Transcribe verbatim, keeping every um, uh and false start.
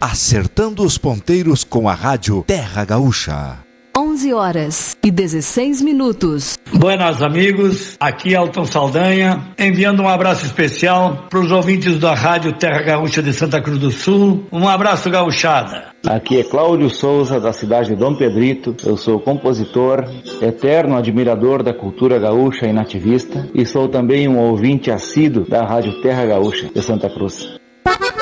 acertando os ponteiros com a rádio Terra Gaúcha. onze horas e dezesseis minutos. Buenas amigos, aqui Elton Saldanha, enviando um abraço especial para os ouvintes da rádio Terra Gaúcha de Santa Cruz do Sul. Um abraço, gauchada. Aqui é Cláudio Souza, da cidade de Dom Pedrito. Eu sou compositor, eterno admirador da cultura gaúcha e nativista, e sou também um ouvinte assíduo da rádio Terra Gaúcha de Santa Cruz.